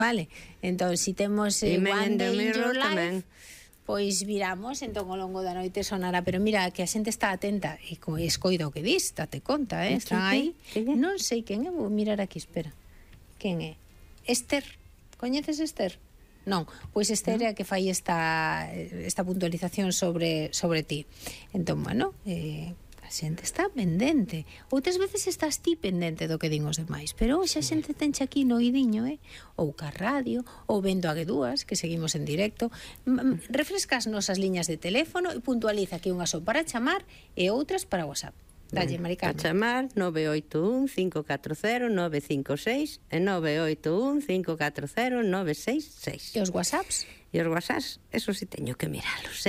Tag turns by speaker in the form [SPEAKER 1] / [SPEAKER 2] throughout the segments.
[SPEAKER 1] vale? Entón, se temos
[SPEAKER 2] E
[SPEAKER 1] One
[SPEAKER 2] Men in the
[SPEAKER 1] Day in
[SPEAKER 2] Mirror
[SPEAKER 1] Your
[SPEAKER 2] tamén.
[SPEAKER 1] Life, pois viramos, entón ao longo da noite sonará, pero mira, que a xente está atenta e escoida o que dis, date conta, están aí. Non sei quen é, vou mirar aquí, espera. Quen é? Esther, coñeces Esther? Non, pois Esther é a que fai esta puntualización sobre ti. Entón, bueno, a xente está pendente. Outras veces estás ti pendente do que din os demais, pero hoxe a xente tenche aquí no oidiño, ou ca radio, ou vendo a G2, que seguimos en directo. Refrescas nosas liñas de teléfono e puntualiza que unhas son para chamar e outras para WhatsApp. Dalle, Maricarmen.
[SPEAKER 2] A chamar 981-540-956 e 981-540-966.
[SPEAKER 1] E os WhatsApps?
[SPEAKER 2] E os WhatsApps, eso sí teño que miralos.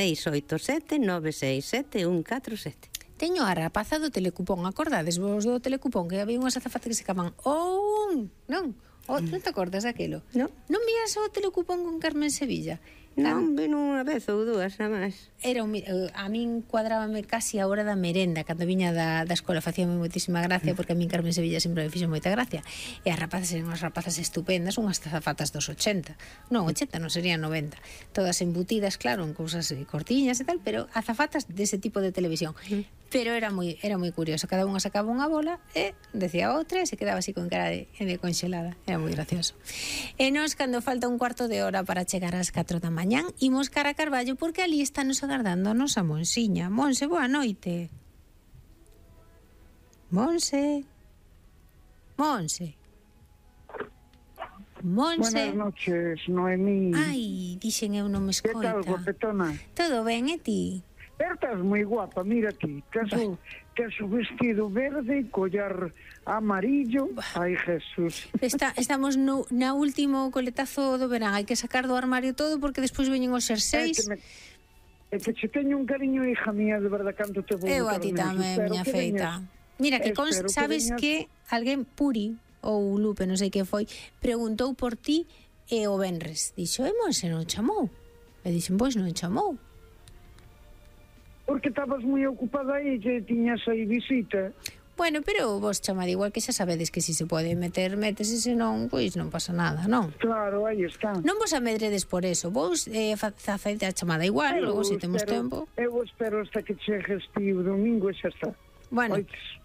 [SPEAKER 2] 687-967-147.
[SPEAKER 1] Teño a rapaza do telecupón, acordades vos do telecupón, que había unhas azafatas que se chamaban non te acordas daquelo?
[SPEAKER 2] Non.
[SPEAKER 1] Non vías o telecupón con Carmen Sevilla?
[SPEAKER 2] Non, ven unha vez ou dúas, nada máis.
[SPEAKER 1] A min cuadrábame casi a hora da merenda, cando viña da escola, facíame moitísima gracia, porque a min Carmen Sevilla sempre me fixo moita gracia, e as rapazas eran unhas rapazas estupendas, unhas zapatas dos 80, non, 80 non serían 90, todas embutidas, claro, en cousas cortiñas e tal, pero azafatas dese tipo de televisión. Pero era moi curioso, cada unha sacaba unha bola e decía outra e se quedaba así con cara de conxelada, era moi gracioso. E nós, cando falta un cuarto de hora para chegar ás 4 da mañán, imos cara a Carballo, porque ali está nos agardando a nosa Monsiña. Monse, boa noite. Monse.
[SPEAKER 3] Buenas noches, Noemí.
[SPEAKER 1] Ai, dixen eu non me escoita.
[SPEAKER 3] Que tal, guapetona?
[SPEAKER 1] Todo ben, e ti?
[SPEAKER 3] Pero estás moi guapa, mira aquí. Tes o vestido verde, collar amarillo. Ai, Jesús.
[SPEAKER 1] Estamos na último coletazo do verán. Hai que sacar do armario todo porque despois veñen os xerseis.
[SPEAKER 3] É que che teño un cariño, hija mía, de verdad, canto te vou.
[SPEAKER 1] Eu a ti tamén, miña feita. Mira, que sabes que alguén, Puri ou Lupe, non sei que foi, preguntou por ti e o venres. Dixo, Monse non chamou? E dixen, pois non chamou.
[SPEAKER 3] Porque estabas moi ocupada aí, que tiñas aí visita.
[SPEAKER 1] Bueno, pero vos chamade igual, que xa sabedes que si se pode meter, metes, e se non, pois non pasa nada, non?
[SPEAKER 3] Claro, aí está.
[SPEAKER 1] Non vos amedredes por eso, vos facede a chamada igual, logo se temos tempo.
[SPEAKER 3] Eu espero hasta que chegues ti o domingo e xa está.
[SPEAKER 1] Bueno,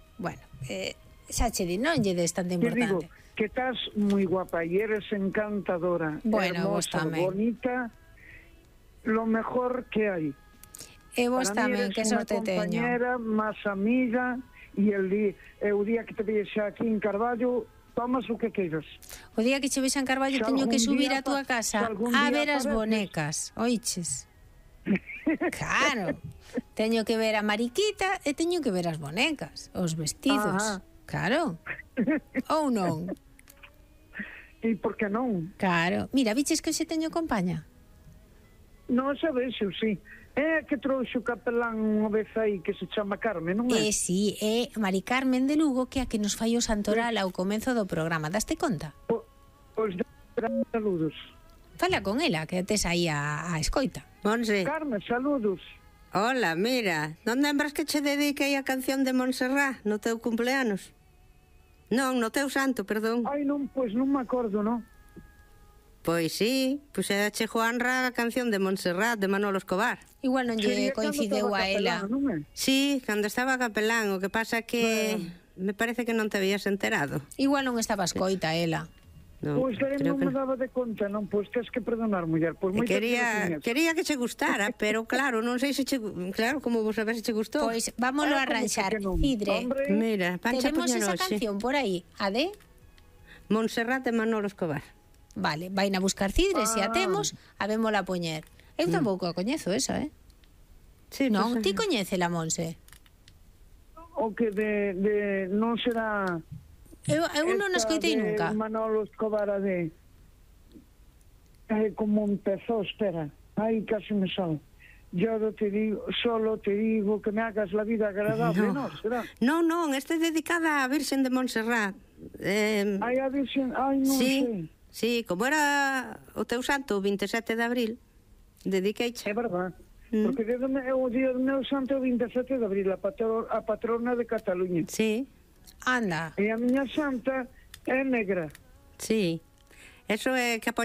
[SPEAKER 1] xa che di, non lle des tanta importante.
[SPEAKER 3] Te digo que estás moi guapa e eres encantadora, hermosa, bonita, lo mejor que hai.
[SPEAKER 1] E vos tamén, que sorte teño.
[SPEAKER 3] Para mí eres unha compañera, máis amiga, e o día que te vexe aquí en Carballo, tomas o que queiras.
[SPEAKER 1] O día que che vexa en Carballo teño que subir a túa casa a ver as bonecas, oiches? Claro, teño que ver a Mariquita e teño que ver as bonecas, os vestidos. Claro. Ou non?
[SPEAKER 3] E por que non?
[SPEAKER 1] Claro. Mira, viches que hoxe teño compaña?
[SPEAKER 3] Non, xa vexo, sí. É que trouxe o capelán unha vez aí que se chama Carmen, non é?
[SPEAKER 1] Sí, é Mari Carmen de Lugo, que é a que nos fai o santoral ao comezo do programa. Daste conta?
[SPEAKER 3] Pois saludos.
[SPEAKER 1] Fala con ela, que tes aí a escoita.
[SPEAKER 2] Monse.
[SPEAKER 3] Carmen, saludos.
[SPEAKER 2] Hola, mira, non lembras que che dediquei a canción de Montserrat no teu cumpleanos? Non, no teu santo, perdón.
[SPEAKER 3] Ai, non, pois non me acordo, non?
[SPEAKER 2] Pois sí, pois era che Juanra a canción de Montserrat de Manolo Escobar.
[SPEAKER 1] Igual non lle coincideu a ela.
[SPEAKER 2] Sí, cando estaba capelán, o que pasa que me parece que non te habías enterado.
[SPEAKER 1] Igual non estaba escoita ela.
[SPEAKER 3] Pois non me daba de conta, non? Pois tens que perdonar, muller.
[SPEAKER 2] Quería que che gustara, pero claro, non sei se che... Claro, como vos sabes se che gustou.
[SPEAKER 1] Pois vámonos a arranxar. Cidre,
[SPEAKER 2] mira, pancha
[SPEAKER 1] tenemos esa canción por aí, a de
[SPEAKER 2] Montserrat de Manolo Escobar.
[SPEAKER 1] Vale, vai na buscar Cidre, se a temos, a vémola poñer. Eu tampouco a coñezo esa,
[SPEAKER 2] Sí,
[SPEAKER 1] non, ti coñécela, Monse?
[SPEAKER 3] O que non será...
[SPEAKER 1] Eu non a escoitei nunca.
[SPEAKER 3] Manolo Escobar a de... como empezou, espera. Ai, casi me sale. Yo solo te digo que me hagas la vida agradable, non será?
[SPEAKER 2] Non, esta é dedicada á Virxen de Montserrat.
[SPEAKER 3] Ai, a Virxen, ai, non sei.
[SPEAKER 2] Sí, como era o teu santo o 27 de abril, dediqueiche.
[SPEAKER 3] É verdad, porque o día do meu santo é o 27 de abril, a patrona de Cataluña.
[SPEAKER 2] Sí.
[SPEAKER 1] Anda.
[SPEAKER 3] E a miña santa é negra.
[SPEAKER 2] Sí. Eso é que